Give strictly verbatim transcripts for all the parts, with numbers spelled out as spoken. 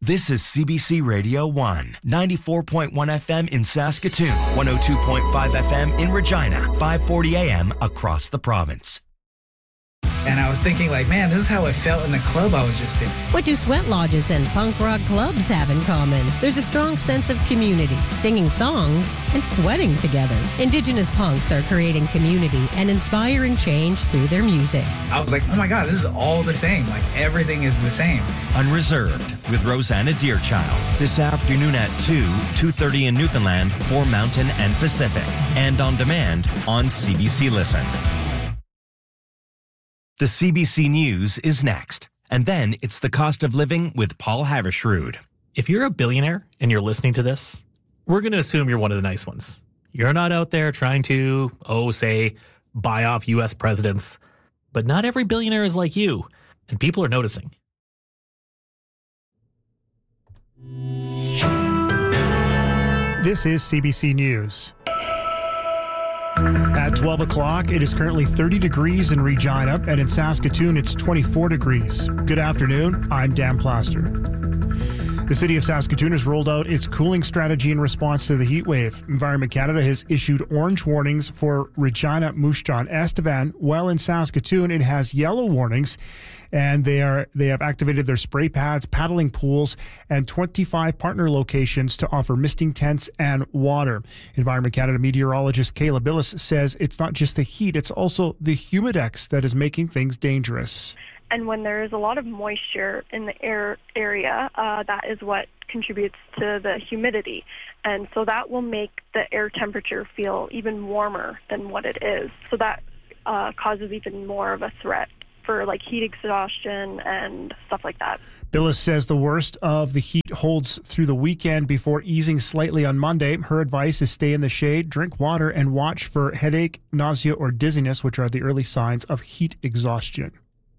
This is C B C Radio one, ninety-four point one F M in Saskatoon, one oh two point five F M in Regina, five forty A M across the province. And I was thinking, like, man, this is how it felt in the club I was just in. What do sweat lodges and punk rock clubs have in common? There's a strong sense of community, singing songs, and sweating together. Indigenous punks are creating community and inspiring change through their music. I was like, oh my God, this is all the same. Like, everything is the same. Unreserved with Rosanna Deerchild. This afternoon at two, two thirty in Newfoundland for Mountain and Pacific. And on demand on C B C Listen. The C B C News is next. And then it's the cost of living with Paul Havershrud. If you're a billionaire and you're listening to this, we're going to assume you're one of the nice ones. You're not out there trying to, oh, say, buy off U S presidents. But not every billionaire is like you, and people are noticing. This is C B C News. At twelve o'clock, it is currently thirty degrees in Regina, and in Saskatoon, it's twenty-four degrees. Good afternoon, I'm Dan Plaster. The city of Saskatoon has rolled out its cooling strategy in response to the heat wave. Environment Canada has issued orange warnings for Regina, Moose Jaw, and Estevan, while in Saskatoon it has yellow warnings, and they are they have activated their spray pads, paddling pools, and twenty-five partner locations to offer misting tents and water. Environment Canada meteorologist Kayla Billis says it's not just the heat, it's also the humidex that is making things dangerous. And when there is a lot of moisture in the air area, uh, that is what contributes to the humidity. And so that will make the air temperature feel even warmer than what it is. So that uh, causes even more of a threat for like heat exhaustion and stuff like that. Billis says the worst of the heat holds through the weekend before easing slightly on Monday. Her advice is stay in the shade, drink water, and watch for headache, nausea, or dizziness, which are the early signs of heat exhaustion.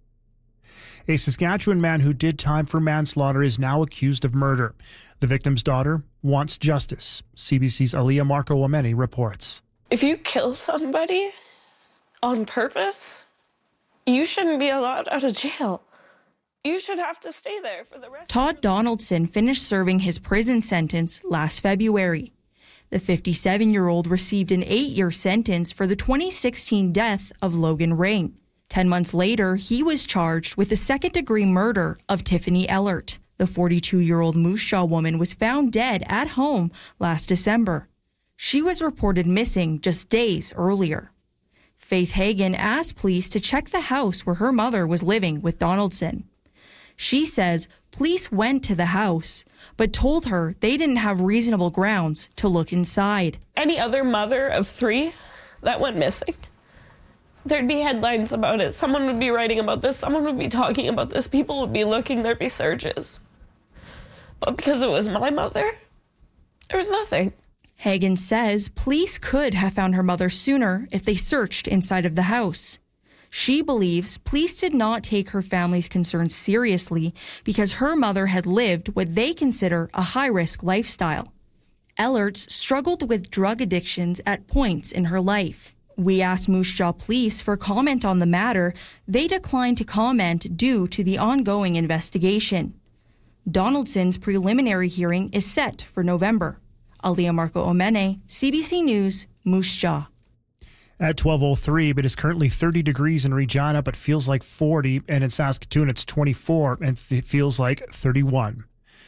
A Saskatchewan man who did time for manslaughter is now accused of murder. The victim's daughter wants justice. C B C's Aliyah Marco Omeni reports. If you kill somebody on purpose, you shouldn't be allowed out of jail. You should have to stay there for the rest Todd of Donaldson finished serving his prison sentence last February. The fifty-seven-year-old received an eight-year sentence for the twenty sixteen death of Logan Ring. Ten months later, he was charged with the second-degree murder of Tiffany Ellert. The forty-two-year-old Moose Jaw woman was found dead at home last December. She was reported missing just days earlier. Faith Hagen asked police to check the house where her mother was living with Donaldson. She says police went to the house, but told her they didn't have reasonable grounds to look inside. Any other mother of three that went missing, there'd be headlines about it. Someone would be writing about this. Someone would be talking about this. People would be looking. There'd be searches. But because it was my mother, there was nothing. Hagen says police could have found her mother sooner if they searched inside of the house. She believes police did not take her family's concerns seriously because her mother had lived what they consider a high-risk lifestyle. Ellerts struggled with drug addictions at points in her life. We asked Moose Jaw Police for comment on the matter. They declined to comment due to the ongoing investigation. Donaldson's preliminary hearing is set for November. Aliyah Marco Omeni, C B C News, Moose Jaw. At twelve oh three, but it's currently thirty degrees in Regina, but feels like forty, and in Saskatoon it's twenty-four, and it feels like thirty-one.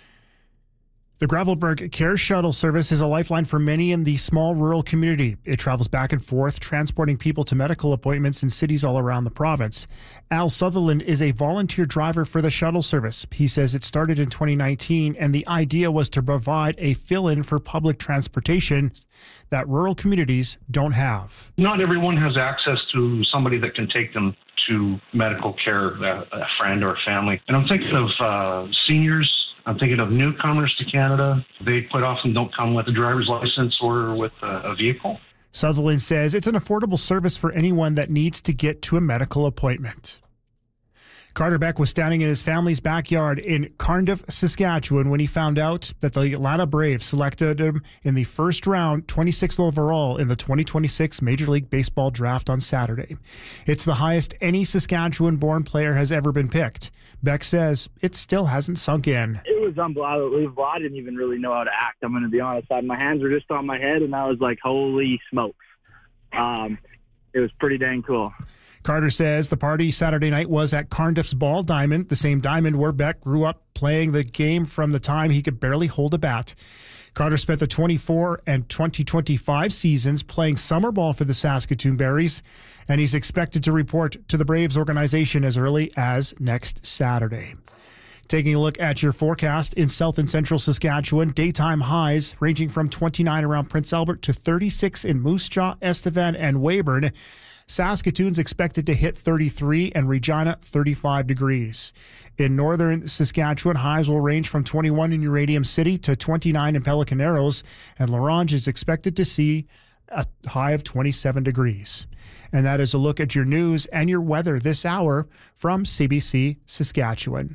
The Gravelbourg Care Shuttle service is a lifeline for many in the small rural community. It travels back and forth, transporting people to medical appointments in cities all around the province. Al Sutherland is a volunteer driver for the shuttle service. He says it started in twenty nineteen, and the idea was to provide a fill-in for public transportation that rural communities don't have. Not everyone has access to somebody that can take them to medical care, a, a friend or a family. And I'm thinking of uh, seniors. I'm thinking of newcomers to Canada. They quite often don't come with a driver's license or with a, a vehicle. Sutherland says it's an affordable service for anyone that needs to get to a medical appointment. Carter Beck was standing in his family's backyard in Cardiff, Saskatchewan when he found out that the Atlanta Braves selected him in the first round, twenty-sixth overall in the twenty twenty-six Major League Baseball draft on Saturday. It's the highest any Saskatchewan-born player has ever been picked. Beck says it still hasn't sunk in. It was unbelievable. I didn't even really know how to act. I'm going to be honest. My hands were just on my head, and I was like, holy smokes. Um, it was pretty dang cool. Carter says the party Saturday night was at Cardiff's Ball Diamond, the same diamond where Beck grew up playing the game from the time he could barely hold a bat. Carter spent the twenty-four and twenty twenty-five seasons playing summer ball for the Saskatoon Berries, and he's expected to report to the Braves organization as early as next Saturday. Taking a look at your forecast in south and central Saskatchewan, daytime highs ranging from twenty-nine around Prince Albert to thirty-six in Moose Jaw, Estevan, and Weyburn. Saskatoon's expected to hit thirty-three and Regina thirty-five degrees. In northern Saskatchewan, highs will range from twenty-one in Uranium City to twenty-nine in Pelican Arrows, and La Ronge is expected to see a high of twenty-seven degrees. And that is a look at your news and your weather this hour from C B C Saskatchewan.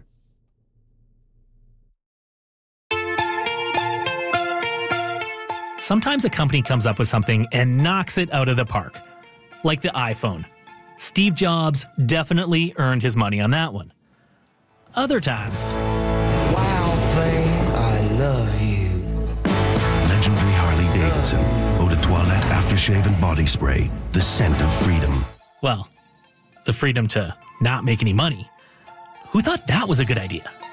Sometimes a company comes up with something and knocks it out of the park. Like the iPhone. Steve Jobs definitely earned his money on that one. Other times... Wild thing, I love you. Legendary Harley-Davidson. Eau de Toilette Aftershave and Body Spray. The scent of freedom. Well, the freedom to not make any money. Who thought that was a good idea?